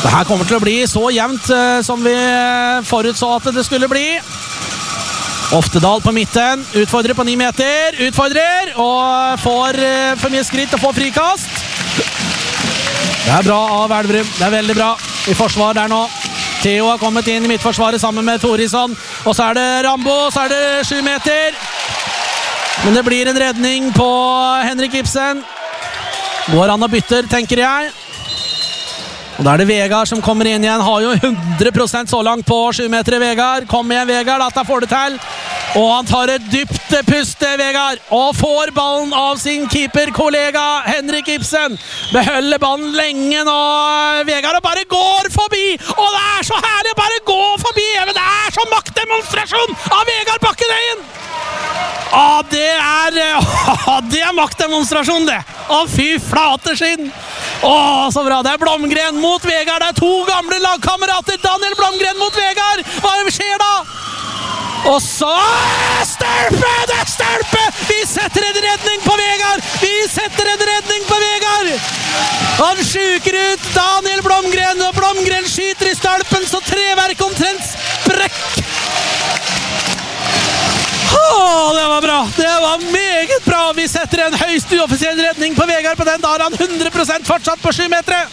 Det her kommer til å bli så jevnt som vi forutså at det skulle bli. Oftedal på midten, utfordrer på 9 meter, utfordrer, og får for mye skritt og får frikast. Det er bra av Elverum, det er veldig bra i forsvar der nå. Theo har kommet inn i midtforsvaret sammen med Thorisson, og så er det Rambo, så er det 7 meter. Men det blir en redning på Henrik Ibsen. Går han og bytter, tenker jeg. Og da er det Vegard som kommer inn igjen, har jo 100% så langt på 7 meter i Vegard. Kom igjen Vegard, dette får du til. Og han tar et dypt pust, Vegard, og får ballen av sin keeperkollega Henrik Ibsen. Beholder ballen lenge nå, Vegard, og bare går forbi. Og det er så herlig å bare gå forbi, men det er så maktdemonstrasjon av Vegard Bakkeneien. Det er maktdemonstrasjon, det. Fy flateskinn. Så bra, det er Blomgren mot Vegard. Det er 2 gamle lagkamerater. Daniel Blomgren mot Vegard. Hva skjer da? Og så stølpe, det er stølpe. Vi setter en redning på Vegard. Han sjuker ut Daniel Blomgren, og Blomgren skyter i stølpen, så treverk omtrent sprekk. Det var bra, det var meget bra. Vi setter en høyst uoffisiell redning på Vegard på den. Da har han 100% fortsatt på 7 meter.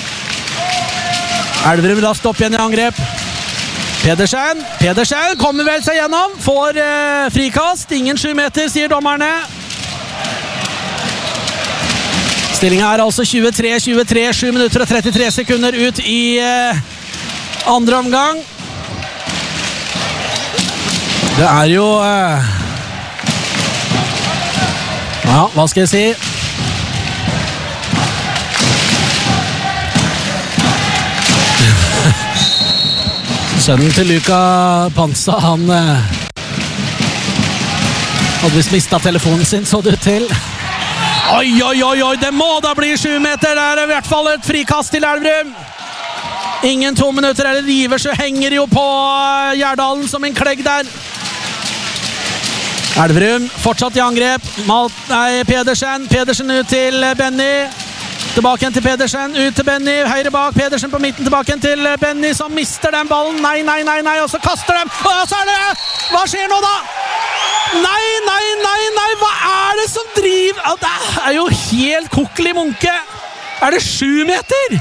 Elverum da stopp igjen i angrep. Pedersen kommer vel seg gjennom, får frikast, ingen 7 meter, sier dommerne. Stillingen er altså 23-23, 7 minutter og 33 sekunder ut i andre omgang. Det er jo hva skal jeg si? Sønnen til Luka Pansa, han hadde visst mistet telefonen sin, så det ut til. Oi, det må da bli 7 meter. Det er i hvert fall et frikast til Elverum. Ingen 2 minutter, eller Riversjø henger jo på Gjerdalen som en klegg der. Elverum fortsatt i angrep. Pedersen ut til Benny. Tilbake igjen til Pedersen, ut til Benny, høyre bak, Pedersen på midten, tilbake igjen til Benny, som mister den ballen, nei, og så kaster dem, og så er det, hva skjer nå da? Nei, hva er det som driver? Det er jo helt kokkelig munke. Er det 7 meter?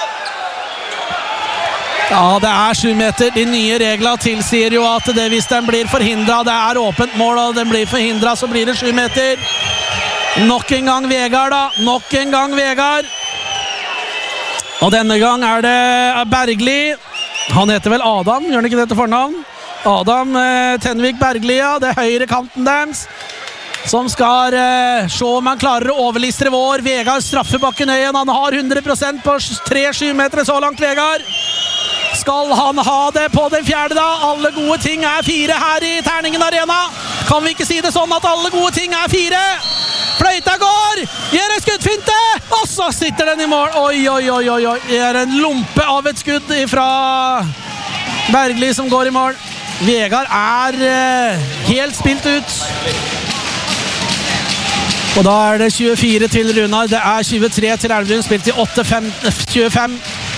Ja, det er 7 meter. De nye reglene tilsier jo at det, hvis den blir forhindret, det er åpent mål, og den blir forhindret, så blir det 7 meter. Nok en gang Vegard. Og denne gang er det Bergli. Han heter vel Adam, gjør han ikke det til fornavn? Adam Tenvik Bergli, ja, det er høyre kanten deres, som skal se om han klarer å overlistre vår Vegard Straffebakken-Øyen. Han har 100% på 3-7 meter så langt, Vegard. Skal han ha det på den 4. da? Alle gode ting er 4 her i Terningen Arena. Kan vi ikke si det sånn at alle gode ting er 4? Fløyta går, gjør en skuddfinte, og så sitter den i mål. Oi. Det er en lompe av et skudd fra Bergli som går i mål. Vegard er helt spilt ut. Og da er det 24 til Runar. Det er 23 til Elverum, spilt i 8-25.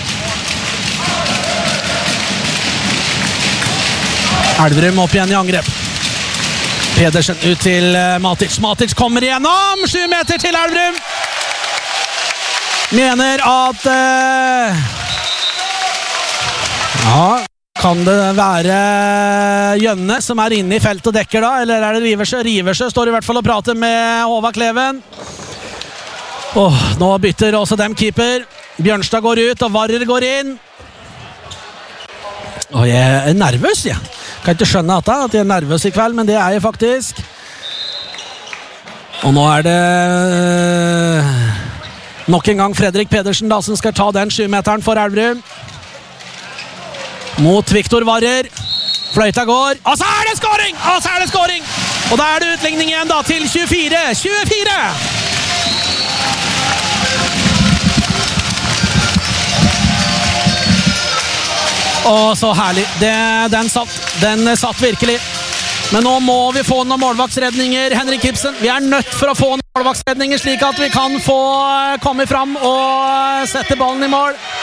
Elverum opp igjen i angrep. Pedersen ut til Matic. Matic kommer igjennom, 7 meter til Elverum. Mener at kan det være Jønne som er inne i feltet og dekker da, eller er det Riversjø? Riversjø står i hvert fall og prater med Håvard Kleven. Nå bytter også dem keeper. Bjørnstad går ut, og Varrer går inn. Jeg er nervøs, jeg. Kan ikke skjønne at jeg er nervøs i kveld, men det er jeg faktisk. Og nå er det nok en gang Fredrik Pedersen da, som skal ta den 7-meteren for Elverum. Mot Viktor Varrer. Fløyta går, og så er det skåring! Og da er det utligning igjen da, til 24. Så herlig. Den satt virkelig. Men nå må vi få noen målvaktsredninger, Henrik Ibsen. Vi er nødt for å få noen målvaktsredninger, slik at vi kan få komme fram og sette ballen i mål.